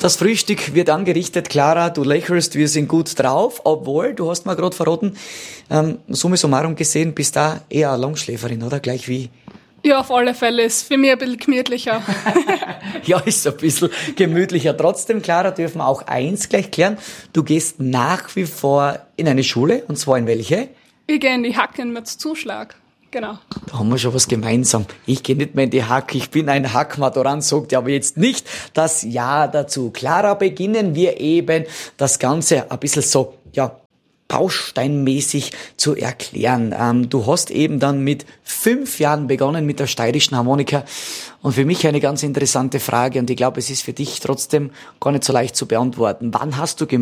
Das Frühstück wird angerichtet. Clara, du lächelst, wir sind gut drauf, obwohl, du hast mir gerade verraten, summa summarum gesehen, bist da eher eine Langschläferin, oder? Gleich wie? Ja, auf alle Fälle ist für mich ein bisschen gemütlicher. Ja, ist ein bisschen gemütlicher. Trotzdem, Clara, dürfen wir auch eins gleich klären. Du gehst nach wie vor in eine Schule, und zwar in welche? Ich gehe in die Hacken mit Zuschlag. Genau. Da haben wir schon was gemeinsam. Ich gehe nicht mehr in die Hack, ich bin ein Hackmaturant, sagt ja aber jetzt nicht das Ja dazu. Clara, beginnen wir eben das Ganze ein bisschen so, ja, bausteinmäßig zu erklären. Du hast eben dann mit 5 Jahren begonnen mit der steirischen Harmonika. Und für mich eine ganz interessante Frage, und ich glaube, es ist für dich trotzdem gar nicht so leicht zu beantworten. Wann hast du